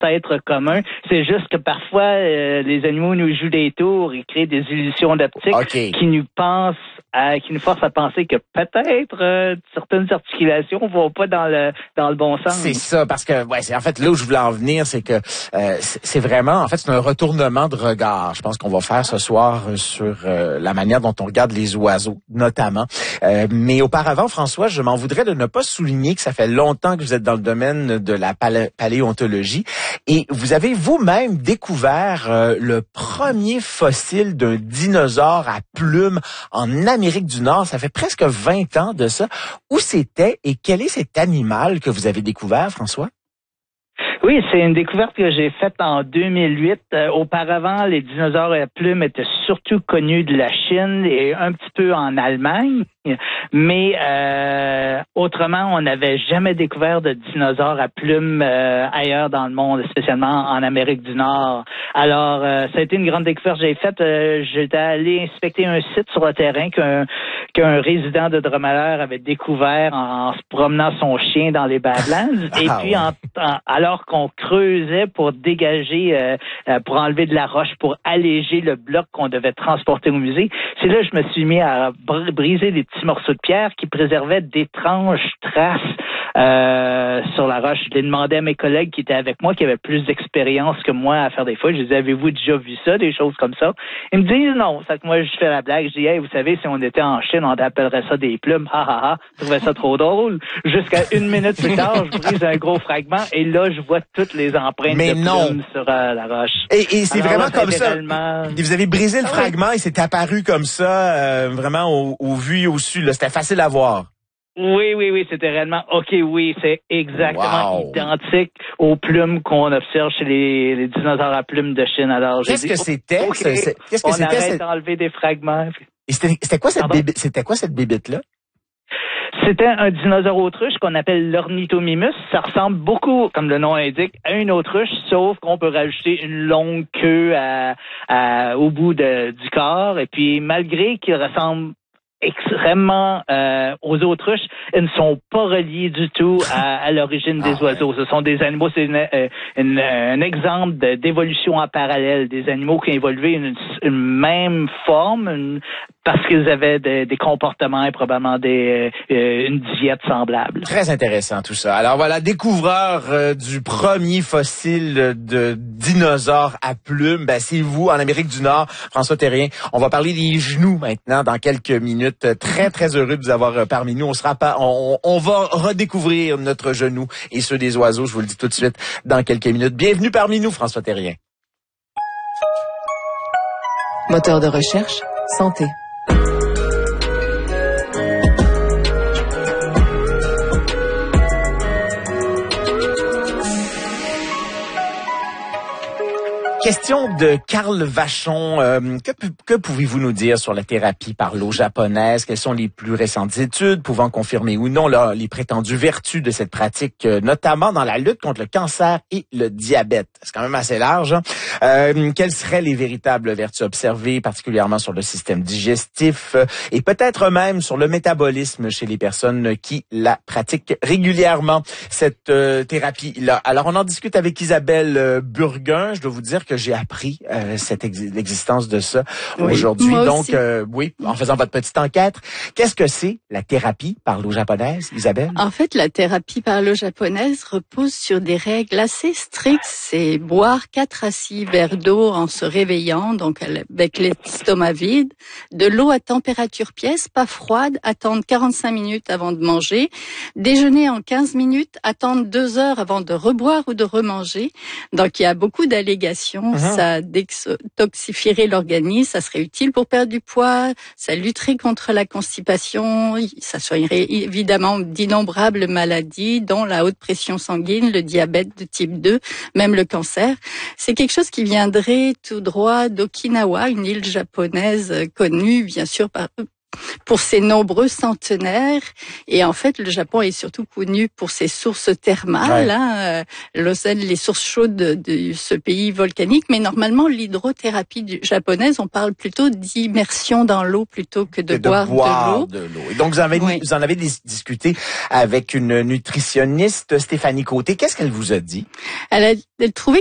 être commun. C'est juste que parfois, les animaux nous jouent des tours et créent des illusions d'optique qui nous forcent à penser que peut-être certaines articulations vont pas dans le bon sens. C'est ça, parce que c'est en fait là où je voulais en venir, c'est que c'est vraiment, en fait, c'est un retournement de regard. Je pense qu'on va faire ce soir sur la manière dont on regarde les oiseaux, notamment. Mais auparavant, François, je m'en voudrais de ne pas souligner que ça fait longtemps que vous êtes dans le domaine de la paléontologie et vous avez vous-même découvert le premier fossile d'un dinosaure à plumes en Amérique du Nord. Ça fait presque 20 ans de ça. Où c'était et quel est cet animal que vous avez découvert, François? Oui, c'est une découverte que j'ai faite en 2008. Auparavant, les dinosaures à plumes étaient surtout connus de la Chine et un petit peu en Allemagne. Mais autrement, on n'avait jamais découvert de dinosaures à plumes ailleurs dans le monde, spécialement en Amérique du Nord. Alors, ça a été une grande découverte que j'ai faite. J'étais allé inspecter un site sur le terrain qu'un résident de Dromadaire avait découvert en se promenant son chien dans les Badlands. Et puis, alors qu'on creusait pour dégager, pour enlever de la roche, pour alléger le bloc qu'on devait transporter au musée, c'est là que je me suis mis à briser des petits morceaux de pierre qui préservaient d'étranges traces sur la roche. Je l'ai demandé à mes collègues qui étaient avec moi, qui avaient plus d'expérience que moi à faire des fouilles. Je disais, avez-vous déjà vu ça, des choses comme ça? Ils me disent non. Ça que moi, je fais la blague. Je dis, hey, vous savez, si on était en Chine, on appellerait ça des plumes. Ha, ha, ha. Je trouvais ça trop drôle. Jusqu'à une minute plus tard, je brise un gros fragment et là, je vois toutes les empreintes de plumes sur la roche. Et c'est alors, vraiment comme ça. Vous avez brisé le fragment et c'est apparu comme ça, vraiment au vu et au su. Là. C'était facile à voir. Oui, c'était réellement, c'est exactement identique aux plumes qu'on observe chez les dinosaures à plumes de Chine. Alors, qu'est-ce que c'était? Qu'est-ce que c'était? On arrête d'enlever des fragments. Et c'était quoi cette bébête-là? C'était un dinosaure autruche qu'on appelle l'Ornithomimus. Ça ressemble beaucoup, comme le nom l'indique, à une autruche, sauf qu'on peut rajouter une longue queue au bout du corps. Et puis, malgré qu'il ressemble extrêmement aux autruches, ils ne sont pas reliés du tout à l'origine des oiseaux. Ce sont des animaux, c'est un exemple d'évolution en parallèle, des animaux qui ont évolué une même forme, parce qu'ils avaient des comportements et probablement une diète semblable. Très intéressant tout ça. Alors voilà, découvreur du premier fossile de dinosaure à plumes, c'est vous en Amérique du Nord, François Terrien. On va parler des genoux maintenant dans quelques minutes. Très, très heureux de vous avoir parmi nous. On va redécouvrir notre genou et ceux des oiseaux, je vous le dis tout de suite, dans quelques minutes. Bienvenue parmi nous, François Terrien. Moteur de recherche, santé. Question de Carl Vachon. Que pouvez-vous nous dire sur la thérapie par l'eau japonaise? Quelles sont les plus récentes études pouvant confirmer ou non les prétendues vertus de cette pratique, notamment dans la lutte contre le cancer et le diabète? C'est quand même assez large. Quelles seraient les véritables vertus observées, particulièrement sur le système digestif et peut-être même sur le métabolisme chez les personnes qui la pratiquent régulièrement, cette thérapie-là? Alors, on en discute avec Isabelle Burguin. Je dois vous dire que j'ai appris l'existence de ça aujourd'hui. Donc, en faisant votre petite enquête, qu'est-ce que c'est la thérapie par l'eau japonaise, Isabelle? En fait, la thérapie par l'eau japonaise repose sur des règles assez strictes. C'est boire 4 à 6 verres d'eau en se réveillant, donc avec l'estomac vide, de l'eau à température pièce, pas froide, attendre 45 minutes avant de manger, déjeuner en 15 minutes, attendre 2 heures avant de reboire ou de remanger. Donc, il y a beaucoup d'allégations. Ça détoxifierait l'organisme, ça serait utile pour perdre du poids, ça lutterait contre la constipation, ça soignerait évidemment d'innombrables maladies, dont la haute pression sanguine, le diabète de type 2, même le cancer. C'est quelque chose qui viendrait tout droit d'Okinawa, une île japonaise connue bien sûr pour ses nombreux centenaires. Et en fait, le Japon est surtout connu pour ses sources thermales, les sources chaudes de ce pays volcanique. Mais normalement, l'hydrothérapie japonaise, on parle plutôt d'immersion dans l'eau plutôt que de boire de l'eau. Et donc, vous en avez discuté avec une nutritionniste, Stéphanie Côté. Qu'est-ce qu'elle vous a dit? Elle trouvait